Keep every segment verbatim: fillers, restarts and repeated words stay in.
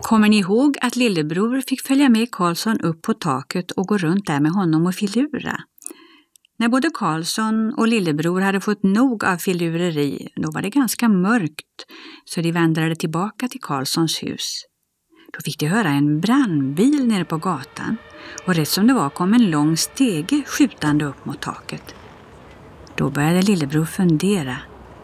Kommer ni ihåg att lillebror fick följa med Karlsson upp på taket och gå runt där med honom och filura? När både Karlsson och lillebror hade fått nog av filureri, då var det ganska mörkt, så de vandrade tillbaka till Karlssons hus. Då fick de höra en brandbil nere på gatan, och rätt som det var kom en lång stege skjutande upp mot taket. Då började lillebror fundera.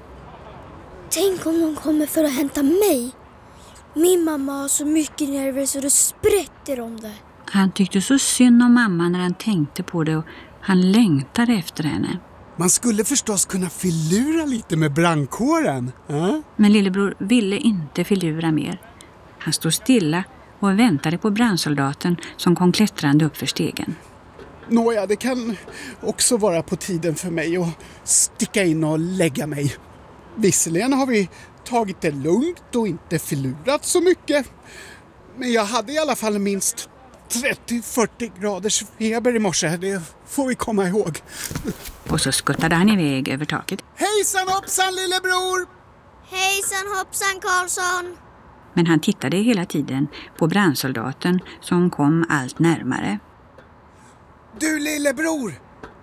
Tänk om de kommer för att hämta mig. Min mamma har så mycket nerver så det sprätter om det. Han tyckte så synd om mamma när han tänkte på det, och han längtade efter henne. Man skulle förstås kunna filura lite med brandkåren. Äh? Men lillebror ville inte filura mer. Han stod stilla och väntade på brandsoldaten som kom klättrande upp för stegen. Nåja, det kan också vara på tiden för mig att sticka in och lägga mig. Visserligen har vi tagit det lugnt och inte filurat så mycket. Men jag hade i alla fall minst trettio till fyrtio graders feber i morse, det får vi komma ihåg. Och så skuttade han iväg över taket. Hejsan hoppsan lillebror! Hejsan hoppsan Karlsson! Men han tittade hela tiden på brandsoldaten som kom allt närmare. Du lillebror!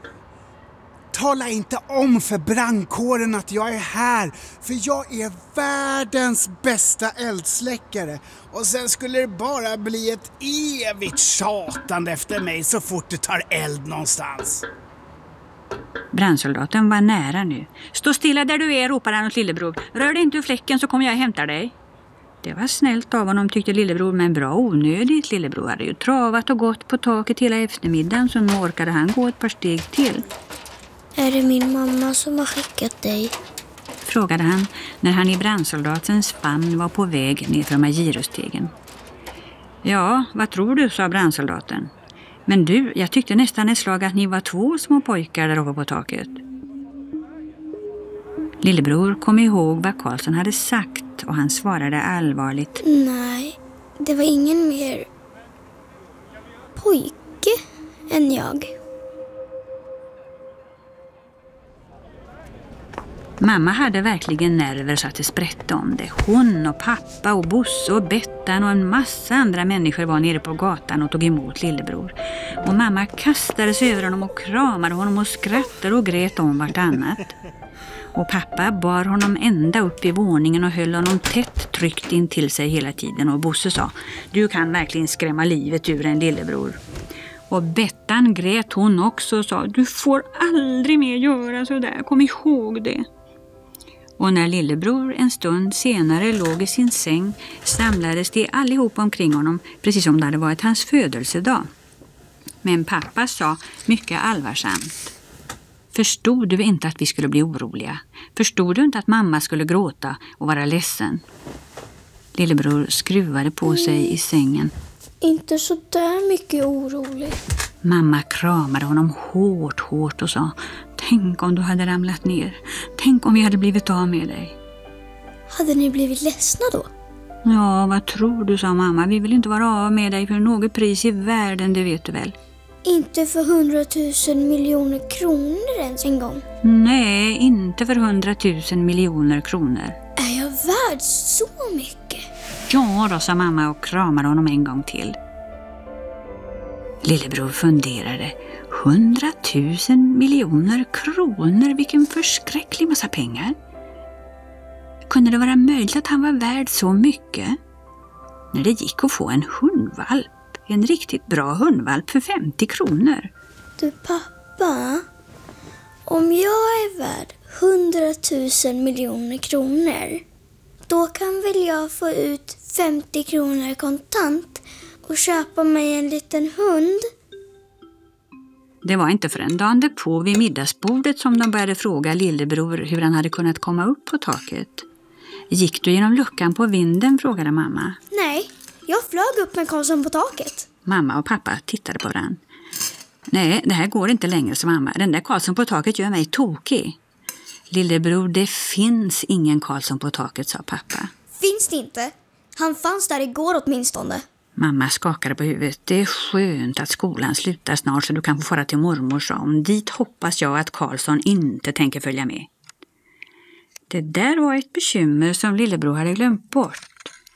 Tala inte om för brandkåren att jag är här, för jag är världens bästa eldsläckare. Och sen skulle det bara bli ett evigt tjatande efter mig så fort det tar eld någonstans. Brandsoldaten var nära nu. Stå stilla där du är, ropade han åt lillebror. Rör dig inte ur fläcken så kommer jag hämta dig. Det var snällt av honom, tyckte lillebror, men bra onödigt. Lillebror hade ju travat och gått på taket hela eftermiddagen, så nu orkade han gå ett par steg till. Är det min mamma som har skickat dig? Frågade han när han i brandsoldatens famn var på väg ner från girostegen. Ja, vad tror du, sa brandsoldaten. Men du, jag tyckte nästan ett slag att ni var två små pojkar där uppe på taket. Lillebror kom ihåg vad Karlsson hade sagt och han svarade allvarligt. Nej, det var ingen mer pojke än jag. Mamma hade verkligen nerver så att det sprätte om det. Hon och pappa och Bosse och Bettan och en massa andra människor var nere på gatan och tog emot lillebror. Och mamma kastade sig över honom och kramade honom och skrattade och grät om vartannat. Och pappa bar honom ända upp i våningen och höll honom tätt tryckt in till sig hela tiden. Och Bosse sa, du kan verkligen skrämma livet ur en lillebror. Och Bettan grät hon också och sa, du får aldrig mer göra så där, kom ihåg det. Och när lillebror en stund senare låg i sin säng samlades de allihop omkring honom, precis som det hade varit hans födelsedag. Men pappa sa mycket allvarsamt. Förstod du inte att vi skulle bli oroliga? Förstod du inte att mamma skulle gråta och vara ledsen? Lillebror skruvade på sig i sängen. Inte så där mycket orolig. Mamma kramade honom hårt, hårt och sa, tänk om du hade ramlat ner. Tänk om vi hade blivit av med dig. Hade ni blivit ledsna då? Ja, vad tror du, sa mamma. Vi vill inte vara av med dig för något pris i världen, det vet du väl. Inte för hundratusen miljoner kronor ens en gång? Nej, inte för hundratusen miljoner kronor. Är jag värd så mycket? Ja då, sa mamma och kramade honom en gång till. Lillebror funderade. Hundratusen miljoner kronor, vilken förskräcklig massa pengar. Kunde det vara möjligt att han var värd så mycket? När det gick att få en hundvalp, en riktigt bra hundvalp för femtio kronor. Du pappa, om jag är värd hundratusen miljoner kronor, då kan väl jag få ut femtio kronor kontant och köpa mig en liten hund? Det var inte förrän dagen därpå vid middagsbordet som de började fråga lillebror hur han hade kunnat komma upp på taket. Gick du genom luckan på vinden, frågade mamma. Nej, jag flög upp med Karlsson på taket. Mamma och pappa tittade på varandra. Nej, det här går inte längre, sa mamma. Den där Karlsson på taket gör mig tokig. Lillebror, det finns ingen Karlsson på taket, sa pappa. Finns det inte? Han fanns där igår åtminstone. Mamma skakade på huvudet. Det är skönt att skolan slutar snart så du kan få fara till mormor, sa hon. Dit hoppas jag att Karlsson inte tänker följa med. Det där var ett bekymmer som lillebror hade glömt bort.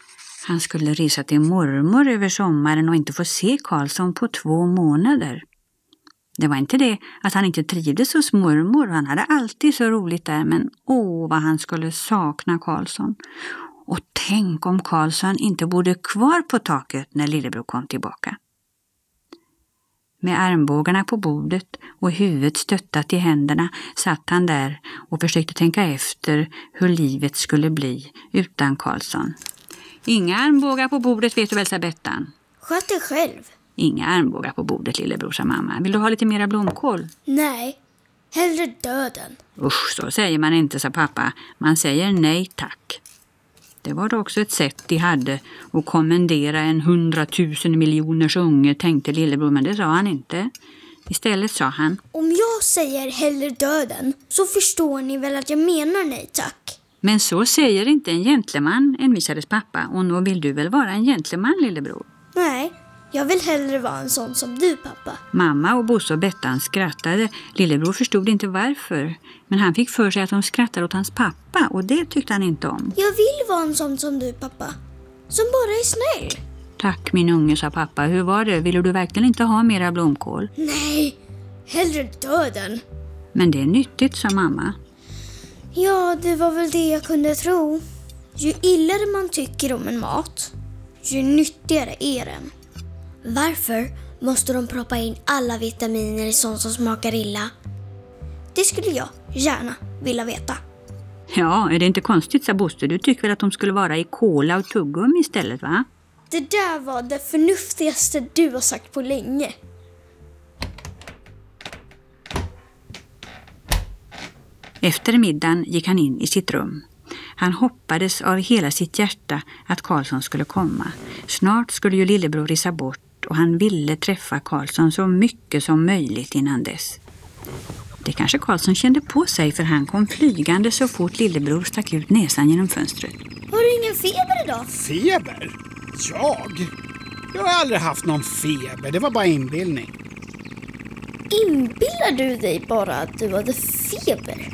Han skulle resa till mormor över sommaren och inte få se Karlsson på två månader. Det var inte det att han inte trivdes hos mormor. Han hade alltid så roligt där, men åh vad han skulle sakna Karlsson. Och tänk om Karlsson inte bodde kvar på taket när lillebror kom tillbaka. Med armbågarna på bordet och huvudet stöttat i händerna satt han där och försökte tänka efter hur livet skulle bli utan Karlsson. Inga armbågar på bordet, vet du väl, sa Bettan. Sköt dig själv. Inga armbågar på bordet, lillebror, sa mamma. Vill du ha lite mera blomkål? Nej, hellre döden. Usch, så säger man inte, sa pappa. Man säger nej tack. Det var då också ett sätt de hade att kommendera en hundratusen miljoners unge, tänkte lillebror, men det sa han inte. Istället sa han: om jag säger hellre döden så förstår ni väl att jag menar nej tack. Men så säger inte en gentleman, envisades pappa, och nu vill du väl vara en gentleman, lillebror? Nej, jag vill hellre vara en sån som du, pappa. Mamma och Bosse och Bettan skrattade. Lillebror förstod inte varför. Men han fick för sig att de skrattade åt hans pappa, och det tyckte han inte om. Jag vill vara en sån som du, pappa. Som bara är snäll. Tack min unge, sa pappa. Hur var det? Ville du verkligen inte ha mera blomkål? Nej, hellre döden. Men det är nyttigt, sa mamma. Ja, det var väl det jag kunde tro. Ju illare man tycker om en mat, ju nyttigare är den. Varför måste de proppa in alla vitaminer i sånt som smakar illa? Det skulle jag gärna vilja veta. Ja, är det inte konstigt, sa Bosse. Du tycker väl att de skulle vara i kola och tuggum istället, va? Det där var det förnuftigaste du har sagt på länge. Efter middagen gick han in i sitt rum. Han hoppades av hela sitt hjärta att Karlsson skulle komma. Snart skulle ju lillebror resa bort och han ville träffa Karlsson så mycket som möjligt innan dess. Det kanske Karlsson kände på sig, för han kom flygande så fort lillebror stack ut näsan genom fönstret. Har du ingen feber idag? Feber? Jag? Jag har aldrig haft någon feber, det var bara inbildning. Inbillar du dig bara att du hade feber?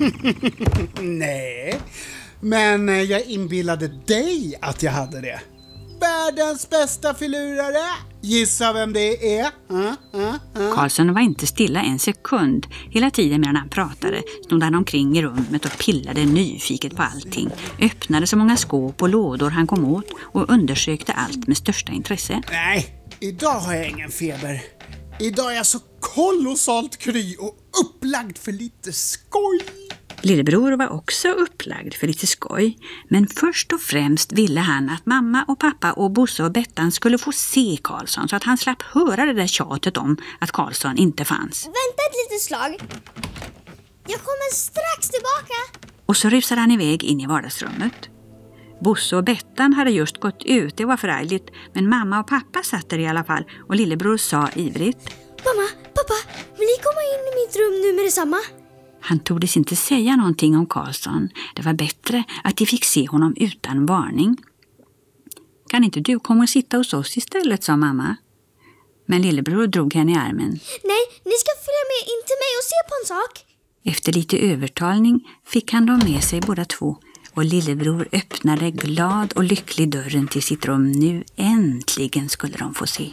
Nej, men jag inbillade dig att jag hade det. Världens bästa filurare. Gissa vem det är? Uh, uh, uh. Karlsson var inte stilla en sekund. Hela tiden medan han pratade stod han omkring i rummet och pillade nyfiket på allting. Öppnade så många skåp och lådor han kom åt och undersökte allt med största intresse. Nej, idag har jag ingen feber. Idag är jag så kolossalt kry och upplagd för lite skoj. Lillebror var också upplagd för lite skoj, men först och främst ville han att mamma och pappa och Bosse och Bettan skulle få se Karlsson så att han slapp höra det där tjatet om att Karlsson inte fanns. Vänta ett litet slag. Jag kommer strax tillbaka. Och så rusade han iväg in i vardagsrummet. Bosse och Bettan hade just gått ut, det var förargligt, men mamma och pappa satt där i alla fall och lillebror sa ivrigt: mamma, pappa, vill ni komma in i mitt rum nu med detsamma? Han tordes inte säga någonting om Karlsson. Det var bättre att de fick se honom utan varning. Kan inte du komma och sitta hos oss istället, sa mamma. Men lillebror drog henne i armen. Nej, ni ska följa med in till mig och se på en sak. Efter lite övertalning fick han dem med sig båda två. Och lillebror öppnade glad och lycklig dörren till sitt rum. Nu äntligen skulle de få se.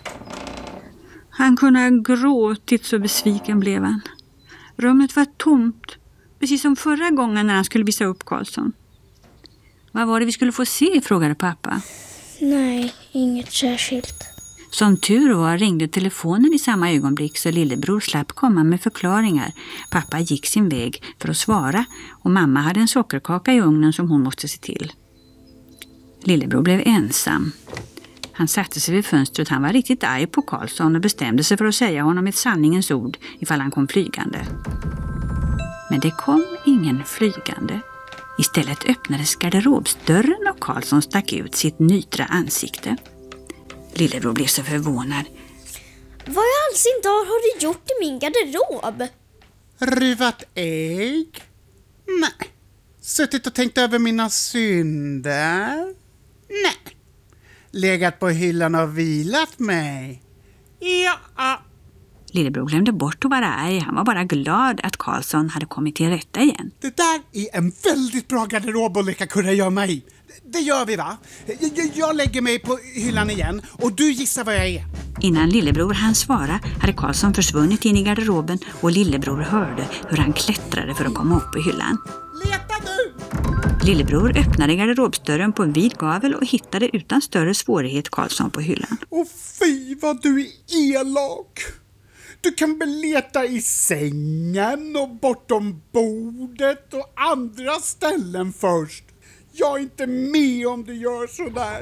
Han kunde ha gråtit, så besviken blev han. Rummet var tomt, precis som förra gången när han skulle visa upp Karlsson. Vad var det vi skulle få se, frågade pappa. Nej, inget särskilt. Som tur var ringde telefonen i samma ögonblick så lillebror slapp komma med förklaringar. Pappa gick sin väg för att svara och mamma hade en sockerkaka i ugnen som hon måste se till. Lillebror blev ensam. Han satte sig vid fönstret. Han var riktigt arg på Karlsson och bestämde sig för att säga honom ett sanningens ord ifall han kom flygande. Men det kom ingen flygande. Istället öppnades garderobsdörren och Karlsson stack ut sitt nytra ansikte. Lillebror blev så förvånad. Vad i all sin dar har du gjort i min garderob? Ruvat ägg? Nej. Suttit och tänkt över mina synder? Nej. Legat på hyllan och vilat mig? Ja. Lillebror glömde bort att vara arg. Han var bara glad att Karlsson hade kommit till rätta igen. Det där är en väldigt bra garderob att leka kurragömma i. Det gör vi, va? Jag, jag lägger mig på hyllan igen och du gissar vad jag är. Innan lillebror hann svara hade Karlsson försvunnit in i garderoben och lillebror hörde hur han klättrade för att komma upp på hyllan. Leta nu! Lillebror öppnade garderobsdörren på en vid gavel och hittade utan större svårighet Karlsson på hyllan. Åh fy vad du är elak! Du kan väl leta i sängen och bortom bordet och andra ställen först. Jag är inte med om du gör sådär.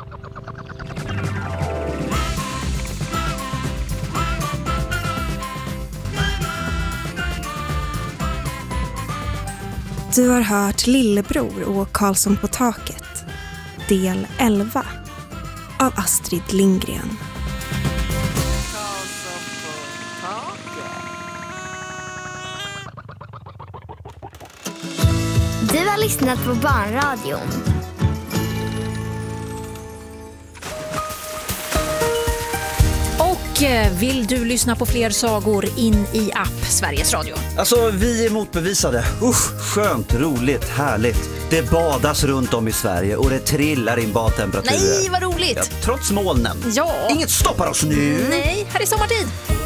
Du har hört Lillebror och Karlsson på taket, del elva, av Astrid Lindgren. Du har lyssnat på Barnradion. Och vill du lyssna på fler sagor, in i app Sveriges Radio. Alltså, vi är motbevisade. Usch, skönt, roligt, härligt. Det badas runt om i Sverige och det trillar in badtemperaturer. Nej, vad roligt! Ja, trots molnen. Ja. Inget stoppar oss nu. Nej, här är sommartid.